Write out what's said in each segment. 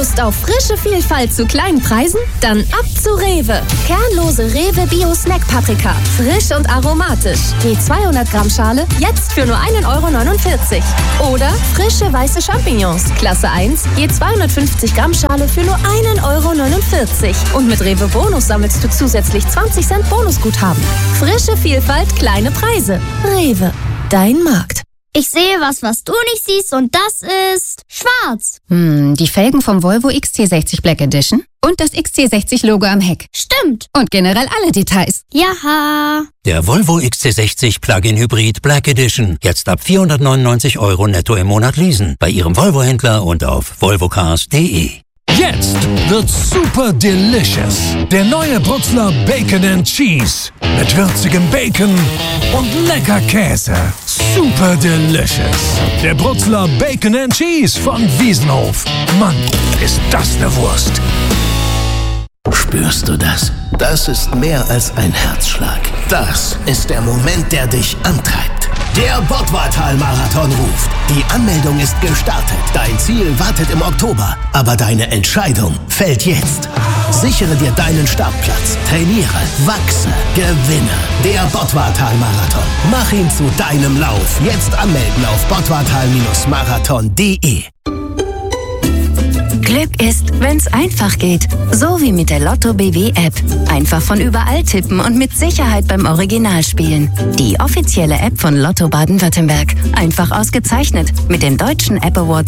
Lust auf frische Vielfalt zu kleinen Preisen? Dann ab zu Rewe. Kernlose Rewe Bio Snack Paprika. Frisch und aromatisch. Je 200 Gramm Schale, jetzt für nur 1,49 €. Oder frische weiße Champignons. Klasse 1, je 250 Gramm Schale für nur 1,49 €. Und mit Rewe Bonus sammelst du zusätzlich 20 Cent Bonusguthaben. Frische Vielfalt, kleine Preise. Rewe, dein Markt. Ich sehe was du nicht siehst und das ist schwarz. Die Felgen vom Volvo XC60 Black Edition und das XC60-Logo am Heck. Stimmt. Und generell alle Details. Jaha. Der Volvo XC60 Plug-in Hybrid Black Edition. Jetzt ab 499 € netto im Monat leasen. Bei Ihrem Volvo-Händler und auf volvocars.de. Jetzt wird's super delicious. Der neue Brutzler Bacon and Cheese. Mit würzigem Bacon und lecker Käse. Super delicious. Der Brutzler Bacon and Cheese von Wiesenhof. Mann, ist das eine Wurst. Spürst du das? Das ist mehr als ein Herzschlag. Das ist der Moment, der dich antreibt. Der Bottwartal-Marathon ruft. Die Anmeldung ist gestartet. Dein Ziel wartet im Oktober. Aber deine Entscheidung fällt jetzt. Sichere dir deinen Startplatz. Trainiere, wachse, gewinne. Der Bottwartal-Marathon. Mach ihn zu deinem Lauf. Jetzt anmelden auf bottwartal-marathon.de. Glück ist, wenn's einfach geht. So wie mit der Lotto BW-App. Einfach von überall tippen und mit Sicherheit beim Original spielen. Die offizielle App von Lotto Baden-Württemberg. Einfach ausgezeichnet mit dem Deutschen App Award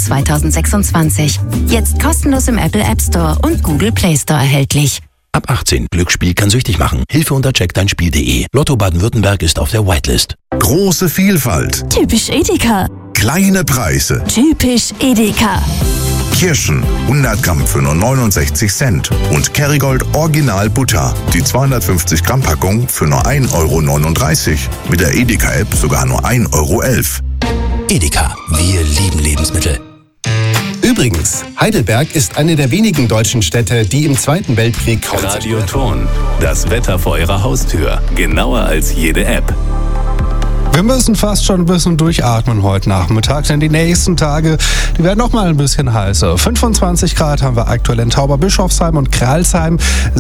2026. Jetzt kostenlos im Apple App Store und Google Play Store erhältlich. Ab 18. Glücksspiel kann süchtig machen. Hilfe unter checkdeinspiel.de. Lotto Baden-Württemberg ist auf der Whitelist. Große Vielfalt. Typisch Edeka. Kleine Preise. Typisch Edeka. Kirschen, 100 Gramm für nur 69 Cent. Und Kerrygold Original Butter, die 250 Gramm Packung für nur 1,39 €. Mit der Edeka-App sogar nur 1,11 €. Edeka. Wir lieben Lebensmittel. Übrigens, Heidelberg ist eine der wenigen deutschen Städte, die im Zweiten Weltkrieg Radio Ton. Das Wetter vor Ihrer Haustür. Genauer als jede App. Wir müssen fast schon ein bisschen durchatmen heute Nachmittag, denn die nächsten Tage, die werden noch mal ein bisschen heißer. 25 Grad haben wir aktuell in Tauberbischofsheim und Kralsheim,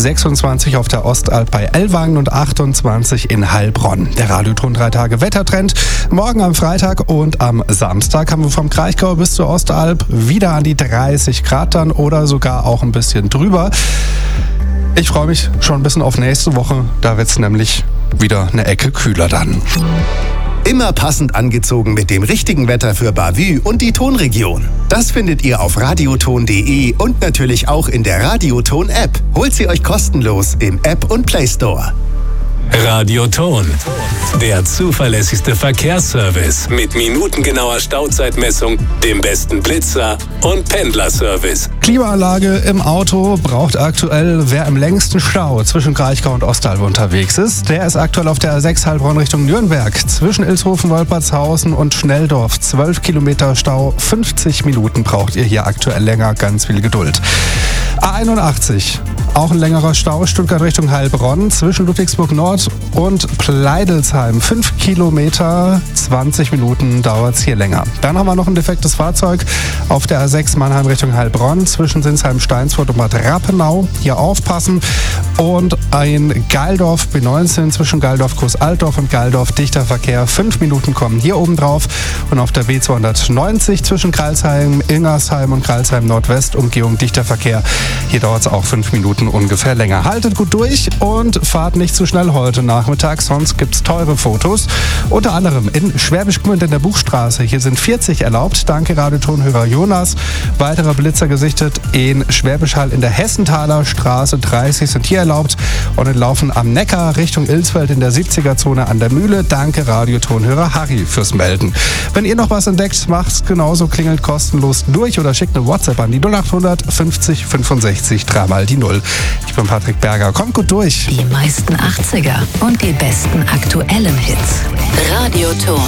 26 auf der Ostalb bei Ellwangen und 28 in Heilbronn. Der Radioton 3 Tage Wettertrend. Morgen am Freitag und am Samstag haben wir vom Kraichgau bis zur Ostalb wieder an die 30 Grad dann oder sogar auch ein bisschen drüber. Ich freue mich schon ein bisschen auf nächste Woche, da wird es nämlich wieder eine Ecke kühler dann. Immer passend angezogen mit dem richtigen Wetter für Bavü und die Tonregion. Das findet ihr auf radioton.de und natürlich auch in der Radioton-App. Holt sie euch kostenlos im App und Play Store. Radio Ton. Der zuverlässigste Verkehrsservice mit minutengenauer Stauzeitmessung, dem besten Blitzer und Pendlerservice. Klimaanlage im Auto braucht aktuell, wer im längsten Stau zwischen Kraichgau und Ostalb unterwegs ist. Der ist aktuell auf der A6 Heilbronn Richtung Nürnberg. Zwischen Ilshofen, Wolpertshausen und Schnelldorf 12 Kilometer Stau. 50 Minuten braucht ihr hier aktuell länger. Ganz viel Geduld. A81. Auch ein längerer Stau, Stuttgart Richtung Heilbronn, zwischen Ludwigsburg Nord und Pleidelsheim. 5 Kilometer, 20 Minuten dauert es hier länger. Dann haben wir noch ein defektes Fahrzeug auf der A6 Mannheim Richtung Heilbronn, zwischen Sinsheim-Steinsfurt und Bad Rappenau. Hier aufpassen. Und ein Geildorf B19 zwischen Geildorf-Groß-Altdorf und Geildorf-Dichter Verkehr. 5 Minuten kommen hier oben drauf. Und auf der B290 zwischen Kralsheim, Ingersheim und Kralsheim Nordwest, Umgehung Dichter Verkehr. Hier dauert es auch 5 Minuten ungefähr länger. Haltet gut durch und fahrt nicht zu schnell heute Nachmittag, sonst gibt's teure Fotos. Unter anderem in Schwäbisch Gmünd in der Buchstraße. Hier sind 40 erlaubt. Danke Radiotonhörer Jonas. Weitere Blitzer gesichtet in Schwäbisch Hall in der Hessenthaler Straße. 30 sind hier erlaubt. Und in Laufen am Neckar Richtung Ilsfeld in der 70er-Zone an der Mühle. Danke Radiotonhörer Harry fürs Melden. Wenn ihr noch was entdeckt, macht's genauso, klingelt kostenlos durch oder schickt eine WhatsApp an die 0800 50 65 3 mal die 0. Ich bin Patrick Berger. Kommt gut durch. Die meisten 80er und die besten aktuellen Hits. Radio Ton.